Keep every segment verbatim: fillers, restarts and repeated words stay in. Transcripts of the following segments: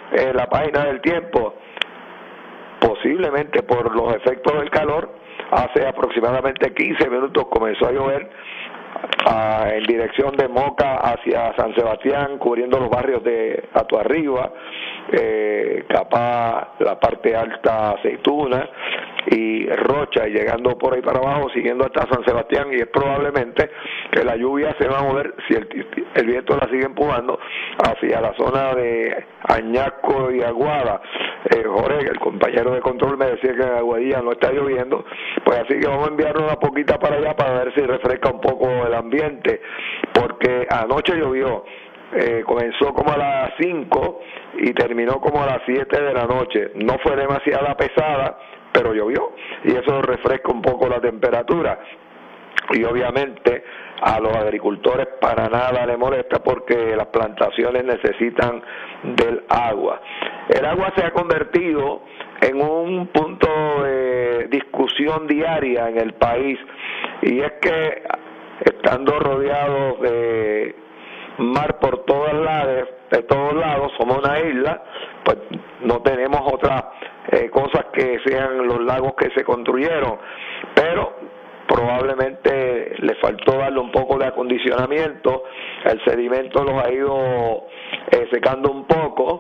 eh, la página del tiempo, posiblemente por los efectos del calor, hace aproximadamente quince minutos comenzó a llover a, en dirección de Moca hacia San Sebastián, cubriendo los barrios de Atuarriba, eh, Capá, la parte alta Aceituna y Rocha, y llegando por ahí para abajo, siguiendo hasta San Sebastián, y es probablemente que la lluvia se va a mover, si el, el viento la sigue empujando, hacia la zona de Añasco y Aguada. eh, Jorge, el compañero de control, me decía que en Aguadilla no está lloviendo, pues así que vamos a enviar una poquita para allá para ver si refresca un poco el ambiente, porque anoche llovió. Eh, comenzó como a las cinco y terminó como a las siete de la noche. No fue demasiada pesada, pero llovió, y eso refresca un poco la temperatura. Y obviamente a los agricultores para nada les molesta, porque las plantaciones necesitan del agua. El agua se ha convertido en un punto de discusión diaria en el país, y es que estando rodeados de mar por todos lados, de todos lados, somos una isla, pues no tenemos otras eh, cosas que sean los lagos que se construyeron, pero probablemente le faltó darle un poco de acondicionamiento, el sedimento los ha ido eh, secando un poco,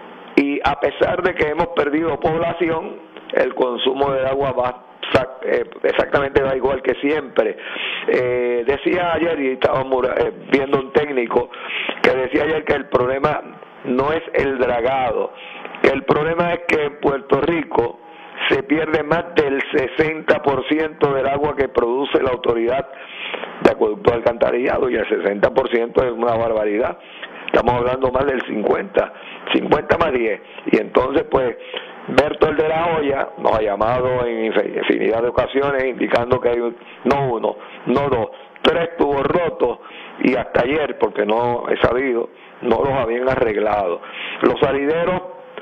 y a pesar de que hemos perdido población, el consumo de agua va exactamente da igual que siempre. Eh, decía ayer, y estábamos eh, viendo un técnico que decía ayer que el problema no es el dragado, que el problema es que en Puerto Rico se pierde más del sesenta por ciento del agua que produce la autoridad de acueducto de alcantarillado, y el sesenta por ciento es una barbaridad. Estamos hablando más del cincuenta, cincuenta más diez, y entonces pues Berto el de la Hoya nos ha llamado en infinidad de ocasiones indicando que hay un, no uno, no dos, tres tubos rotos, y hasta ayer, porque no he sabido, no los habían arreglado. Los salideros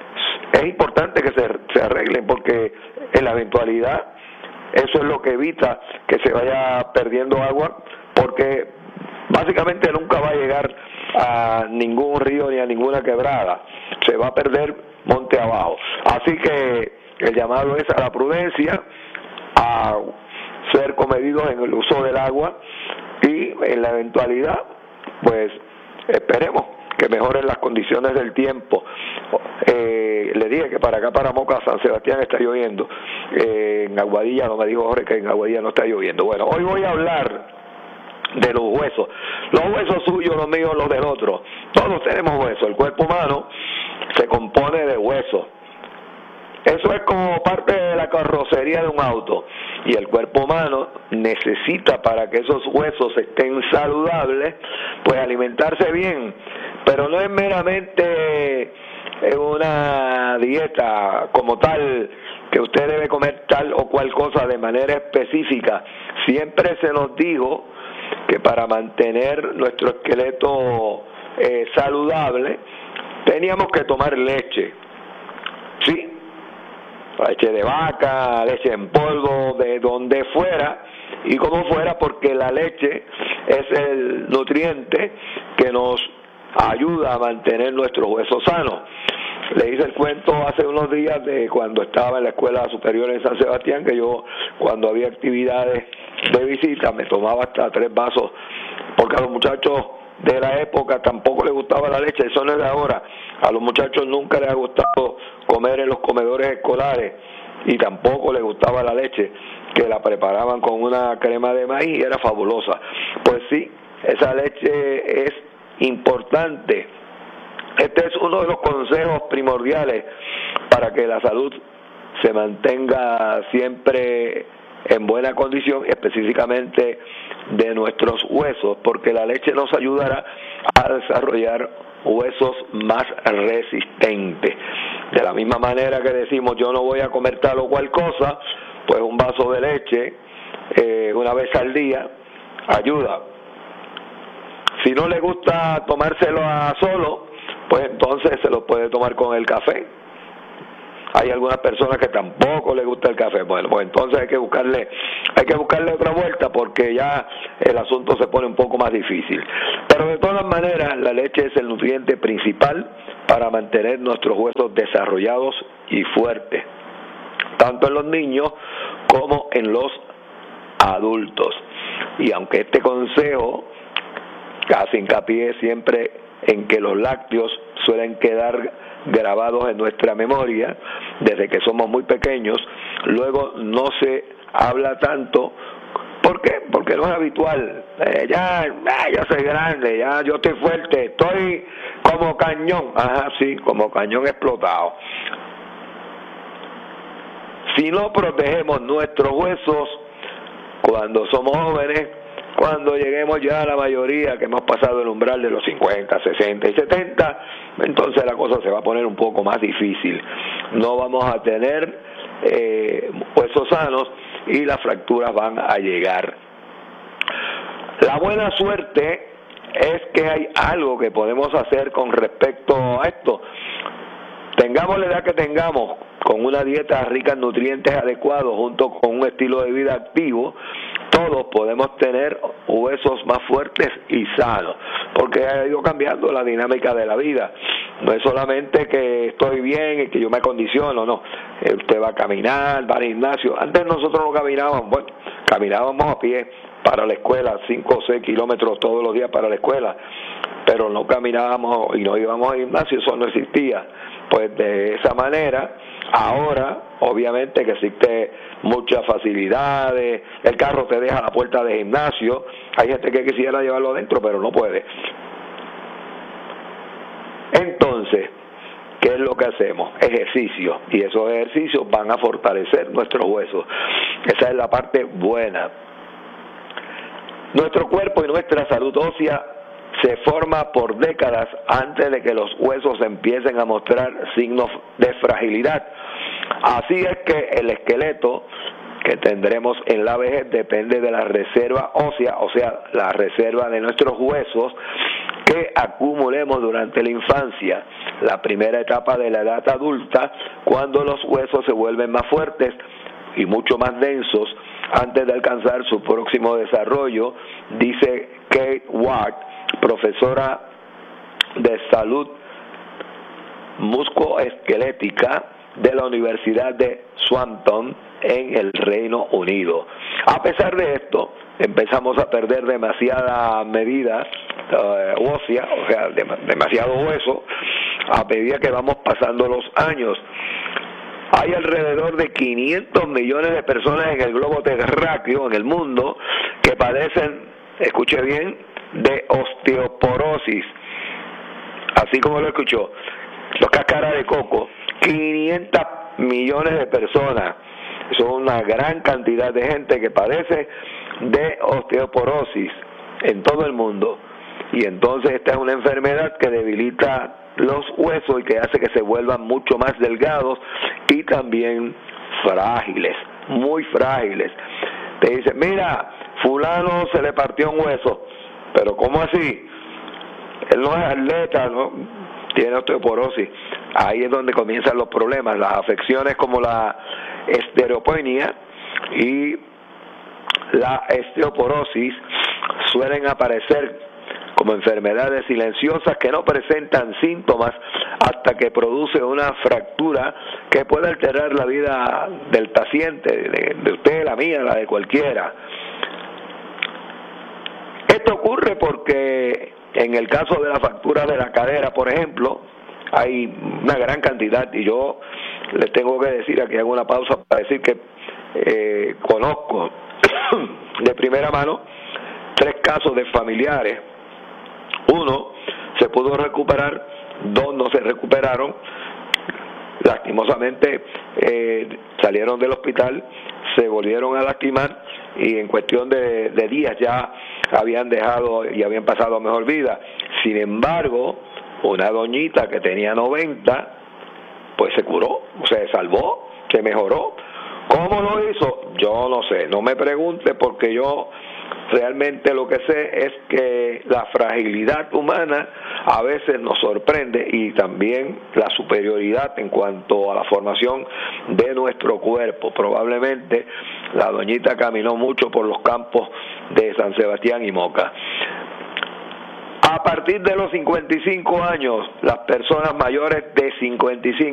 es importante que se, se arreglen, porque en la eventualidad eso es lo que evita que se vaya perdiendo agua, porque básicamente nunca va a llegar a ningún río ni a ninguna quebrada, se va a perder monte abajo. Así que el llamado es a la prudencia, a ser comedidos en el uso del agua, y en la eventualidad pues esperemos que mejoren las condiciones del tiempo. Eh, le dije que para acá, para Moca, San Sebastián, está lloviendo. Eh, en Aguadilla, no me dijo Jorge que en Aguadilla no está lloviendo. Bueno, hoy voy a hablar de los huesos, los huesos suyos, los míos, los del otro. Todos tenemos huesos. El cuerpo humano se compone de huesos. Eso es como parte de la carrocería de un auto, y el cuerpo humano necesita, para que esos huesos estén saludables, pues alimentarse bien, pero no es meramente una dieta como tal, que usted debe comer tal o cual cosa de manera específica. Siempre se nos dijo que para mantener nuestro esqueleto eh, saludable teníamos que tomar leche, sí, leche de vaca, leche en polvo, de donde fuera y como fuera, porque la leche es el nutriente que nos ayuda a mantener nuestros huesos sanos. Le hice el cuento hace unos días de cuando estaba en la escuela superior en San Sebastián, que yo, cuando había actividades de visita, me tomaba hasta tres vasos, porque a los muchachos de la época tampoco les gustaba la leche. Eso no es de ahora. A los muchachos nunca les ha gustado comer en los comedores escolares, y tampoco les gustaba la leche, que la preparaban con una crema de maíz y era fabulosa. Pues sí, esa leche es importante. Este es uno de los consejos primordiales para que la salud se mantenga siempre en buena condición, específicamente de nuestros huesos, porque la leche nos ayudará a desarrollar huesos más resistentes. De la misma manera que decimos, yo no voy a comer tal o cual cosa, pues un vaso de leche eh, una vez al día ayuda. Si no le gusta tomárselo a solo, pues entonces se lo puede tomar con el café. hay algunas personas que tampoco les gusta el café. Bueno, pues entonces hay que buscarle, hay que buscarle otra vuelta porque ya el asunto se pone un poco más difícil. Pero de todas maneras, la leche es el nutriente principal para mantener nuestros huesos desarrollados y fuertes, tanto en los niños como en los adultos. Y aunque este consejo hace hincapié siempre en que los lácteos suelen quedar grabados en nuestra memoria desde que somos muy pequeños, luego no se habla tanto. ¿Por qué? Porque no es habitual. Eh, ya, ah, ya soy grande, ya yo estoy fuerte, estoy como cañón. Ajá, sí, como cañón explotado. Si no protegemos nuestros huesos cuando somos jóvenes, cuando lleguemos ya a la mayoría, que hemos pasado el umbral de los cincuenta, sesenta y setenta, entonces la cosa se va a poner un poco más difícil. No vamos a tener eh, huesos sanos y las fracturas van a llegar. La buena suerte es que hay algo que podemos hacer con respecto a esto. Tengamos la edad que tengamos, con una dieta rica en nutrientes adecuados junto con un estilo de vida activo, todos podemos tener huesos más fuertes y sanos, porque ha ido cambiando la dinámica de la vida. No es solamente que estoy bien y que yo me acondiciono, no. Usted va a caminar, va al gimnasio. Antes nosotros no caminábamos, bueno, caminábamos a pie para la escuela, cinco o seis kilómetros todos los días para la escuela, pero no caminábamos y no íbamos al gimnasio, eso no existía. Pues de esa manera, ahora obviamente que existe muchas facilidades, el carro te deja a la puerta del gimnasio, hay gente que quisiera llevarlo adentro pero no puede. Entonces, ¿qué es lo que hacemos? Ejercicio, y esos ejercicios van a fortalecer nuestros huesos. Esa es la parte buena. Nuestro cuerpo y nuestra salud ósea se forma por décadas antes de que los huesos empiecen a mostrar signos de fragilidad. Así es que el esqueleto que tendremos en la vejez depende de la reserva ósea, o sea, la reserva de nuestros huesos que acumulemos durante la infancia, la primera etapa de la edad adulta, cuando los huesos se vuelven más fuertes y mucho más densos antes de alcanzar su próximo desarrollo, dice Kate Ward, profesora de salud musculoesquelética de la Universidad de Swampton en el Reino Unido. A pesar de esto, empezamos a perder demasiada medida uh, ósea, o sea, de, demasiado hueso, a medida que vamos pasando los años. Hay alrededor de quinientos millones de personas en el globo terráqueo, en el mundo, que padecen, escuche bien, de osteoporosis. Así como lo escuchó, los cáscaras de coco, quinientos millones de personas. Son una gran cantidad de gente que padece de osteoporosis en todo el mundo. Y entonces esta es una enfermedad que debilita los huesos y que hace que se vuelvan mucho más delgados y también frágiles, muy frágiles. Te dicen, mira, fulano se le partió un hueso, pero ¿cómo así? Él no es atleta, ¿no? Tiene osteoporosis. Ahí es donde comienzan los problemas, las afecciones como la osteopenia y la osteoporosis suelen aparecer como enfermedades silenciosas que no presentan síntomas hasta que produce una fractura que puede alterar la vida del paciente, de, de usted, la mía, la de cualquiera. Esto ocurre porque en el caso de la fractura de la cadera, por ejemplo, hay una gran cantidad, y yo les tengo que decir, aquí hago una pausa para decir que eh, conozco de primera mano tres casos de familiares. Uno se pudo recuperar, dos no se recuperaron, lastimosamente eh, salieron del hospital, se volvieron a lastimar y en cuestión de, de días ya habían dejado y habían pasado a mejor vida. Sin embargo, una doñita que tenía noventa, pues se curó, se salvó, se mejoró. ¿Cómo lo hizo? Yo no sé, no me pregunte porque yo realmente lo que sé es que la fragilidad humana a veces nos sorprende y también la superioridad en cuanto a la formación de nuestro cuerpo. Probablemente la doñita caminó mucho por los campos de San Sebastián y Moca. A partir de los cincuenta y cinco años, las personas mayores de cincuenta y cinco